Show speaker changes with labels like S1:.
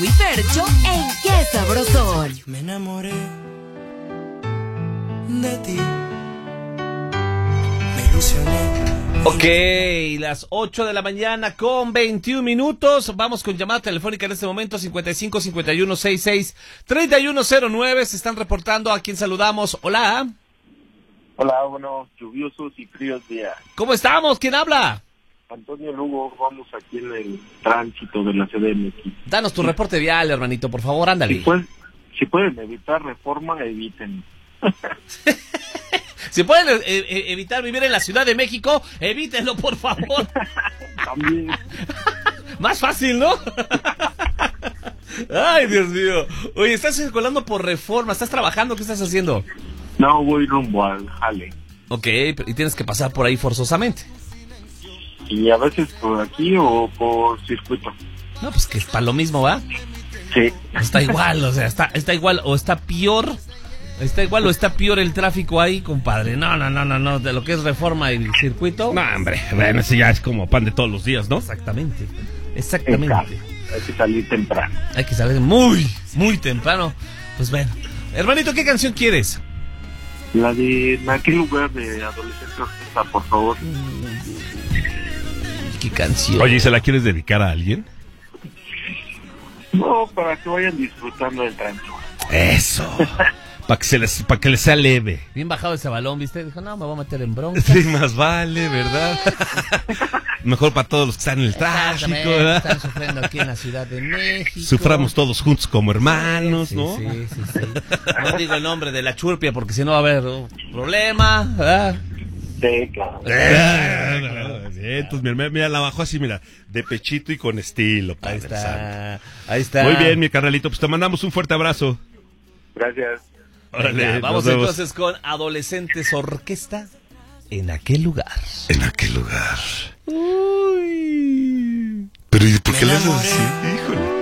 S1: y Fercho en Qué Sabrosón.
S2: Me enamoré de ti. Me ilusioné.
S3: Ok, las 8 de la mañana con 21 minutos. Vamos con llamada telefónica en este momento, 55 51 66 3109. Se están reportando. ¿A quién saludamos? Hola.
S4: Hola, buenos lluviosos y fríos días.
S3: ¿Cómo estamos? ¿Quién habla?
S4: Antonio Lugo, vamos aquí en el tránsito de la CDMX.
S3: Danos tu reporte vial, hermanito, por favor, ándale.
S4: Si pueden evitar reforma, eviten.
S3: Si pueden evitar vivir en la Ciudad de México, evítenlo, por favor.
S4: También.
S3: Más fácil, ¿no? Ay, Dios mío. Oye, estás circulando por Reforma, ¿estás trabajando? ¿Qué estás haciendo?
S4: No, voy rumbo al jale.
S3: Ok, y tienes que pasar por ahí forzosamente.
S4: Y a veces por aquí o por circuito.
S3: No, pues que es para lo mismo, ¿va?
S4: Sí.
S3: Está igual, o sea, está igual o está peor. Está igual o está peor el tráfico ahí, compadre. No, de lo que es Reforma y circuito.
S5: No, hombre, bueno, eso ya es como pan de todos los días, ¿no?
S3: Exactamente.
S4: Hay que salir temprano.
S3: Hay que salir muy temprano. Pues bueno. Hermanito, ¿qué canción quieres?
S4: La de en aquel lugar de Adolescente Orquesta, por favor.
S3: ¿Qué canción?
S5: Oye, ¿y se la quieres dedicar a alguien?
S4: No, para que vayan disfrutando del tránsito.
S5: Eso. Para que les sea leve.
S3: Bien bajado ese balón, ¿viste? Dijo, no, me voy a meter en bronca.
S5: Sí, más vale, ¿verdad? Mejor para todos los que están en el tráfico, ¿verdad?
S3: Están sufriendo aquí en la Ciudad de México.
S5: Suframos todos juntos como hermanos,
S3: Sí,
S5: ¿no?
S3: Sí. No digo el nombre de la churpia porque si no va a haber problema, ¿verdad?
S4: Sí, claro.
S5: Sí, entonces, mira, la bajó así, mira, de pechito y con estilo.
S3: Ahí
S5: Padre Santo.
S3: está.
S5: Muy bien, mi carnalito, pues te mandamos un fuerte abrazo.
S4: Gracias.
S5: Órale,
S3: Venga, vamos
S5: nos vemos.
S3: entonces con Adolescentes Orquesta en aquel lugar.
S5: En aquel lugar.
S3: Uy.
S5: Pero ¿y por qué
S2: Me
S5: le haces
S2: enamoré.
S5: así? Híjole.